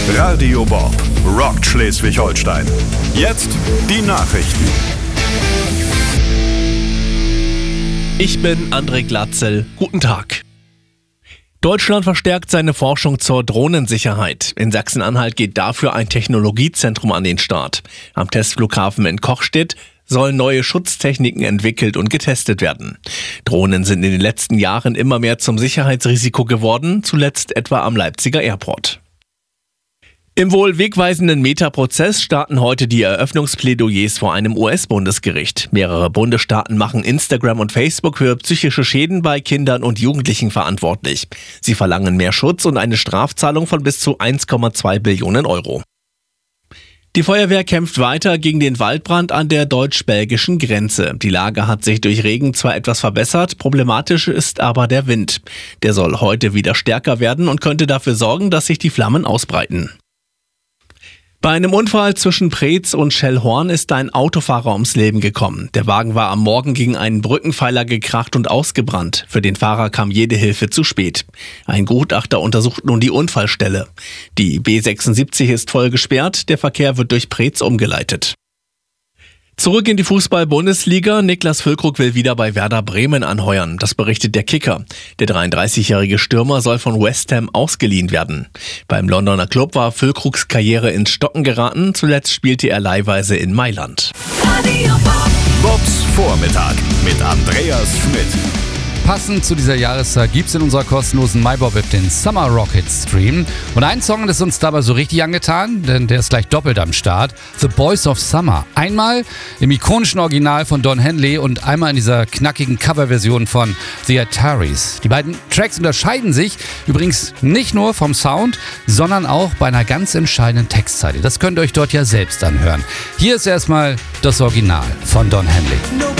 Radio Bob rockt Schleswig-Holstein. Jetzt die Nachrichten. Ich bin André Glatzel. Guten Tag. Deutschland verstärkt seine Forschung zur Drohnensicherheit. In Sachsen-Anhalt geht dafür ein Technologiezentrum an den Start. Am Testflughafen in Kochstedt sollen neue Schutztechniken entwickelt und getestet werden. Drohnen sind in den letzten Jahren immer mehr zum Sicherheitsrisiko geworden, zuletzt etwa am Leipziger Airport. Im wohl wegweisenden Meta-Prozess starten heute die Eröffnungsplädoyers vor einem US-Bundesgericht. Mehrere Bundesstaaten machen Instagram und Facebook für psychische Schäden bei Kindern und Jugendlichen verantwortlich. Sie verlangen mehr Schutz und eine Strafzahlung von bis zu 1,2 Billionen Euro. Die Feuerwehr kämpft weiter gegen den Waldbrand an der deutsch-belgischen Grenze. Die Lage hat sich durch Regen zwar etwas verbessert, problematisch ist aber der Wind. Der soll heute wieder stärker werden und könnte dafür sorgen, dass sich die Flammen ausbreiten. Bei einem Unfall zwischen Preetz und Schellhorn ist ein Autofahrer ums Leben gekommen. Der Wagen war am Morgen gegen einen Brückenpfeiler gekracht und ausgebrannt. Für den Fahrer kam jede Hilfe zu spät. Ein Gutachter untersucht nun die Unfallstelle. Die B76 ist voll gesperrt, der Verkehr wird durch Preetz umgeleitet. Zurück in die Fußball-Bundesliga. Niklas Füllkrug will wieder bei Werder Bremen anheuern. Das berichtet der Kicker. Der 33-jährige Stürmer soll von West Ham ausgeliehen werden. Beim Londoner Club war Füllkrugs Karriere ins Stocken geraten. Zuletzt spielte er leihweise in Mailand. Bobs Vormittag mit Andreas Schmidt. Passend zu dieser Jahreszeit gibt's in unserer kostenlosen MyBob-App den Summer Rocket Stream. Und ein Song ist uns dabei so richtig angetan, denn der ist gleich doppelt am Start. The Boys of Summer. Einmal im ikonischen Original von Don Henley und einmal in dieser knackigen Coverversion von The Ataris. Die beiden Tracks unterscheiden sich übrigens nicht nur vom Sound, sondern auch bei einer ganz entscheidenden Textzeile. Das könnt ihr euch dort ja selbst anhören. Hier ist erstmal das Original von Don Henley.